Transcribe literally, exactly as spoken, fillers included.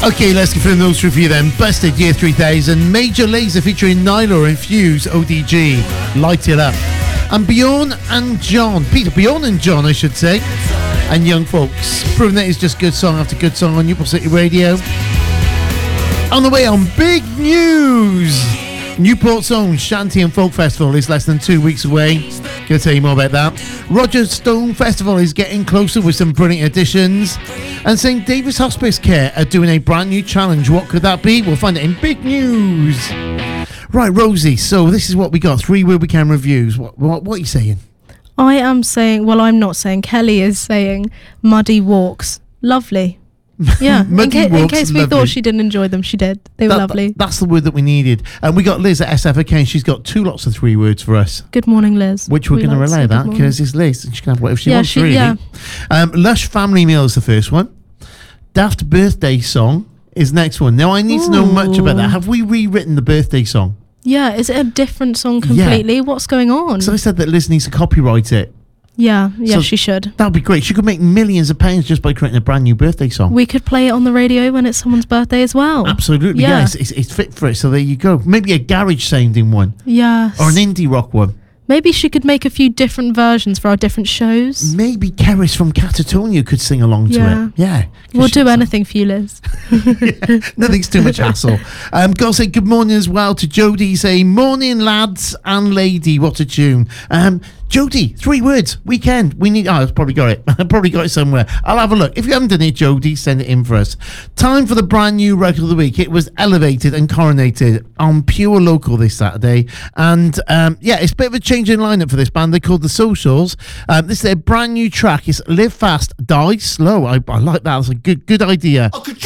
Okay, let's confirm those review then. Busted Year three thousand, Major Lazer featuring Nyla and Fuse, O D G, Light It Up. And Bjorn and John, Peter Bjorn and John, I should say, and Young Folks, proving that it's just good song after good song on Newport City Radio. On the way on big news, Newport's own Shanty and Folk Festival is less than two weeks away. Gonna tell you more about that. Roger Stone Festival is getting closer with some brilliant additions. And Saint David's Hospice Care are doing a brand new challenge. What could that be? We'll find it in big news. Right, Rosie, so this is what we got. Three Word We Can reviews. What, what, what are you saying? I am saying, well, I'm not saying, Kelly is saying Muddy Walks. Lovely. Yeah, in, ca- in case we lovely. thought she didn't enjoy them, she did. They were that, lovely. That, that's the word that we needed. And we got Liz at S F K, and she's got two lots of three words for us. Good morning, Liz. Which we're we going to relay that, because it's Liz, and she can have whatever she yeah, wants, she, really. Yeah. Um, Lush Family Meal is the first one. Daft Birthday Song is next one. Now, I need Ooh. to know much about that. Have we rewritten the birthday song? Yeah, is it a different song completely? Yeah. What's going on? So I said that Liz needs to copyright it. Yeah, yeah, so she should. That would be great. She could make millions of pounds just by creating a brand new birthday song. We could play it on the radio when it's someone's birthday as well. Absolutely, yeah. Yes, it's, it's fit for it. So there you go. Maybe a garage sounding one. Yes. Or an indie rock one. Maybe she could make a few different versions for our different shows. Maybe Keris from Catatonia could sing along yeah. to it. Yeah. We'll do anything for you, Liz. yeah, nothing's too much hassle. Um, gotta say good morning as well to Jodie. Say morning, lads and lady. What a tune. Um, Jodie, three words. Weekend. We need. Oh, I've probably got it. I've probably got it somewhere. I'll have a look. If you haven't done it, Jodie, send it in for us. Time for the brand new record of the week. It was elevated and coronated on Pure Local this Saturday, and um, yeah, it's a bit of a change in lineup for this band. They're called The Socials. Um, this is their brand new track. It's Live Fast, Die Slow. I, I like that. That's a good, good idea.